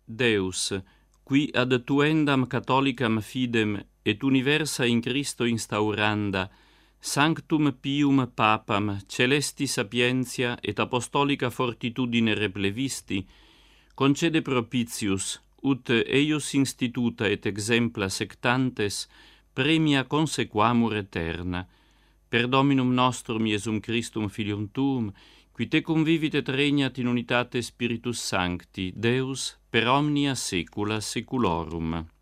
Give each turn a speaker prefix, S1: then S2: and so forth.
S1: Deus, qui ad tuendam catholicam fidem et universa in Christo instauranda, sanctum pium papam, celesti sapientia et apostolica fortitudine replevisti, concede propitius, ut eius instituta et exempla sectantes, premia consequamur eterna. Per Dominum nostrum Iesum Christum Filium Tuum, qui te convivit et regnat in unitate Spiritus Sancti, Deus, per omnia saecula saeculorum.